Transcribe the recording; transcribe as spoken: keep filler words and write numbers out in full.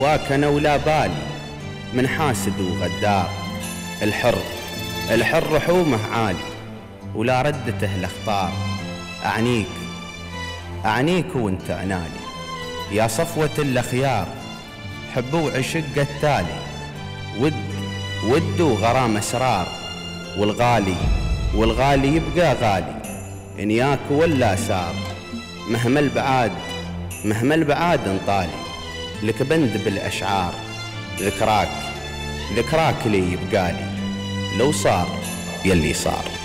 واك انا ولا بالي من حاسد وغدار. الحر الحر حومه عالي ولا ردته الاخطار. اعنيك اعنيك وانت عنالي يا صفوة الاخيار. حب وعشق التالي ود ود وغرام اسرار. والغالي والغالي يبقى غالي ان ياك ولا سار. مهما البعاد مهما البعاد انطالي لك بند بالاشعار. ذكراك ذكراك لي يبقالي لو صار يلي صار.